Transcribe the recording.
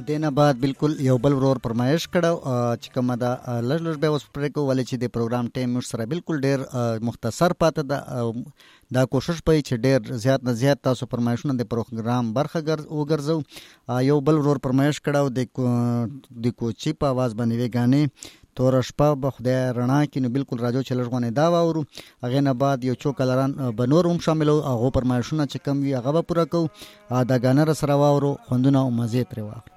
دینه بعد بالکل یو بل ورور فرمایش کړو چې کومه دا لږ به اوس پرې کو ولې چې د پروګرام ټایم موږ سره بالکل ډیر مختصر پاتې ده دا کوشش پي چې ډیر زیات نه زیات تاسو فرمایشونه د پروګرام برخه وګرځو یو بل ورور فرمایش کړو د کوچی په आवाज باندې وګانې تور شپه به خدای رڼا کې نو بالکل راځو چې لږونه دا واورو هغه نه بعد یو چوکلران بنور هم شامل او هغه فرمایشونه چې کم وي هغه پوره کو دا غانر سره واورو خوندونه او مزه تر واخلو